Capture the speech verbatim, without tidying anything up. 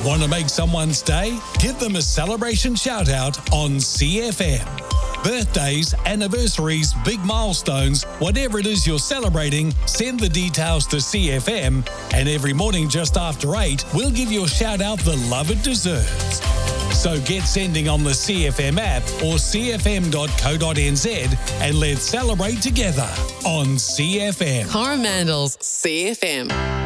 Want to make someone's day? Give them a celebration shout out on C F M. Birthdays, anniversaries, big milestones, whatever it is you're celebrating, send the details to C F M, and every morning just after eight, we'll give your shout out the love it deserves. So get sending on the C F M app or c f m dot co dot n z and let's celebrate together on C F M. Coromandel's C F M.